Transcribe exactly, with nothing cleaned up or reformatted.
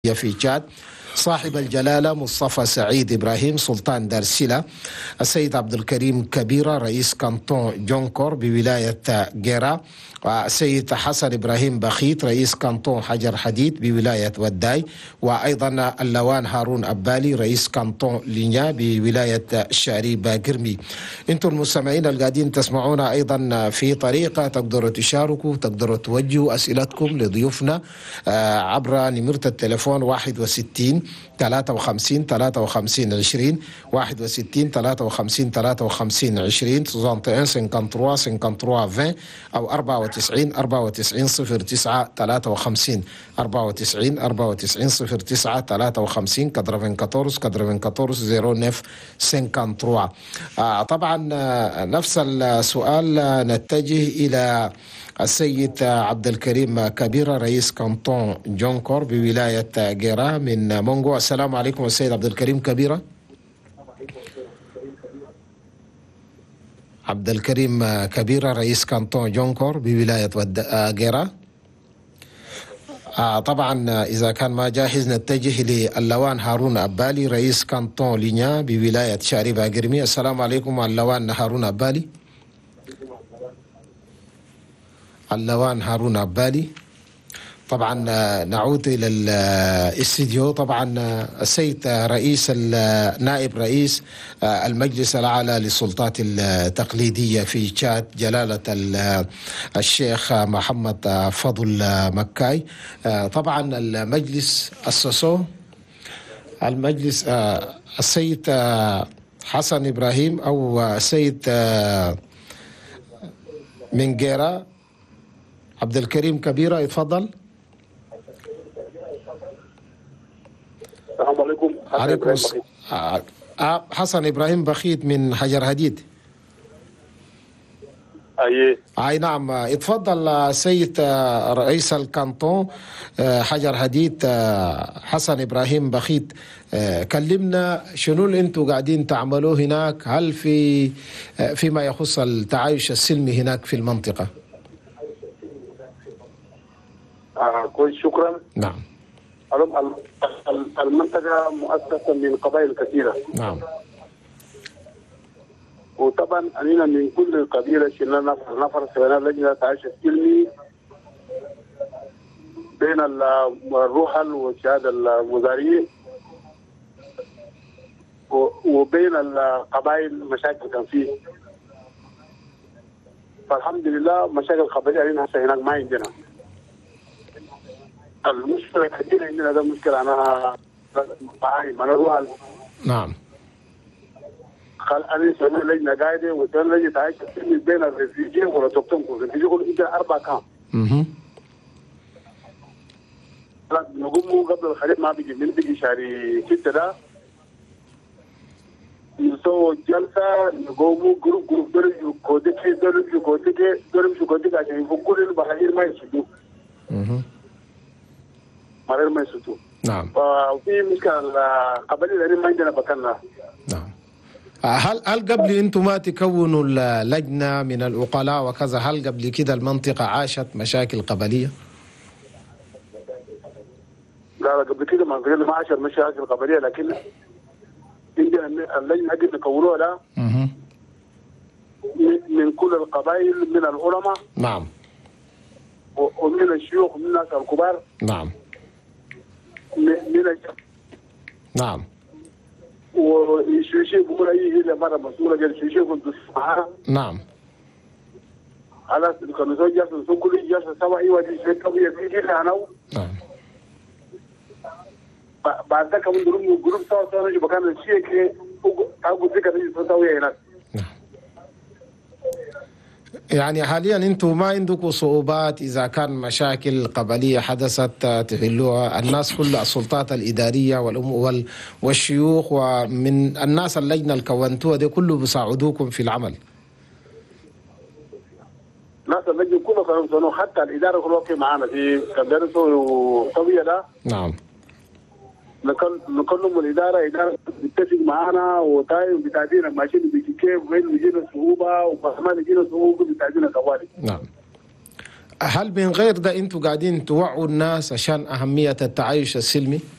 في تشاد، صاحب الجلالة مصطفى سعيد إبراهيم سلطان دارسيلا، السيد عبد الكريم كبيرة رئيس كانتون جونكور بولاية جيرا، والسيد حسن إبراهيم بخيت رئيس كانتون حجر حديد بولاية وداي، وأيضا اللوان هارون أبالي رئيس كانتون لينيا بولاية شاريب قرمي. أنتم المستمعين القاعدين تسمعونا أيضا في طريقة تقدروا تشاركوا، تقدروا توجهوا أسئلتكم لضيوفنا عبر نمرة التليفون واحد وستين ثلاثة وخمسين ثلاثة وخمسين عشرين واحد وستين ثلاثة وخمسين ثلاثة وخمسين عشرين واحد وستين خمسة وخمسين خمسة وعشرين أو أربعة وتسعين أربعة وتسعين صفر تسعة ثلاثة وخمسين أربعة وتسعين أربعة وتسعين صفر تسعة ثلاثة وخمسين كادرفين كاتورس كادرفين كاتورس زيرو نف سنكان تروا. طبعا نفس السؤال نتجه إلى السيد عبد الكريم كبيرة رئيس كانتون جونكور بولاية جيرا من مونغو. السلام عليكم السيد عبد الكريم كبيرة. عبد الكريم كبيرة رئيس كانتون جونكور بولاية جيرا. آه طبعا إذا كان ما جاهز نتجه للوان هارون أبالي رئيس كانتون لينيا بولاية شاريب قرمي. السلام عليكم اللوان هارون أبالي. اللوان هارون أبالي. طبعا نعود إلى الاستديو. طبعا السيد رئيس نائب رئيس المجلس الأعلى للسلطات التقليدية في تشاد جلالة الشيخ محمد فضل مكاي. طبعا المجلس أسسوه المجلس السيد حسن إبراهيم أو السيد من جيرا عبد الكريم كبيرة يتفضل. السلام عليكم. عليكم حسن إبراهيم بخيت من حجر هديد. أي أي نعم يتفضل سيد رئيس الكانتون حجر هديد حسن إبراهيم بخيت، كلمنا شنو اللي انتم قاعدين تعملوه هناك، هل في فيما يخص التعايش السلمي هناك في المنطقة؟ آه كويس شكرا. نعم. المنطقة مؤسسة من قبائل كثيرة. نعم. وطبعا أننا من كل قبيلة شلنا نفر نفر سوينا لجنة تعايش السلمي بين الرحل والشهادة المزارية وبين القبائل مشاكل كان فيه. فالحمد لله مشاكل قبلية علينا هسه هناك ما عندنا. المشكلة كثيرة عندنا، ده مشكلة أنا معاي من الرحل. نعم. خل أنا سوينا لجنة قاعدة وسوينا لجنة تعايش السلمي بين الرفيجين والأوتوكتون. الرفيجين يقولوا أنت أربع كام. اها. نقوم قبل الخريف ما بيجي من بيجي شهري ستة ده نسوي جلسة نقوموا جروب جروب دول يجوا كودكي دول يجوا كودكي دول يجوا كودكي عشان يفكوا البحرين ما يسدوا. اها. ما ما يسدوا. نعم. وفي مشكلة قبلي لأن ما عندنا بكنا. نعم. هل هل قبل انتم ما تكونوا اللجنة من العقلاء وكذا، هل قبل كده المنطقة عاشت مشاكل قبلية؟ لا لا قبل كده ما غير ما عاشت مشاكل قبلية، لكن عندنا اللجنة حقت نكونوها لا من كل القبائل من العلماء. نعم. ومن الشيوخ من الناس الكبار. نعم. من نعم. والشيوخ بيقول أي هي مرة مسؤولة جل الشيوخ كنت معها. نعم. على كانوا زوج جالس كل جالس سوا أيوة دي شيء طبيعي في كده أنا. نعم. بعد ذلك من جروب جروب سوا سوا نجي بكان الشيء كي أقول ذيك نجي سوا هناك. يعني حاليا انتم ما عندكم صعوبات اذا كان مشاكل قبليه حدثت تحلوها؟ الناس كل السلطات الاداريه والام والشيوخ ومن الناس اللجنه اللي كونتوها دي كله بيساعدوكم في العمل؟ الناس اللجنه كله كانوا حتى الاداره كلها معانا في كان درسوا طويله ده. نعم. نكلم الاداره، اداره بتتفق معانا وتاي بتعدينا ماشيين بيجي كيف وين بيجينا صعوبه وما يجينا صعوبه بتعدينا طوالي. نعم. هل من غير ده انتوا قاعدين توعوا الناس عشان اهميه التعايش السلمي؟